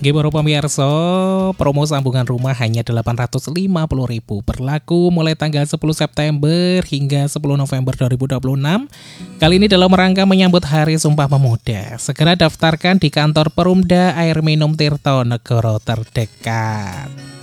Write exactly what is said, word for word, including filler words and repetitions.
Gimana pemirsa, promo sambungan rumah hanya delapan ratus lima puluh ribu berlaku mulai tanggal sepuluh September hingga sepuluh November dua ribu dua puluh enam. Kali ini dalam rangka menyambut Hari Sumpah Pemuda. Segera daftarkan di kantor Perumda Air Minum Tirtonegoro terdekat.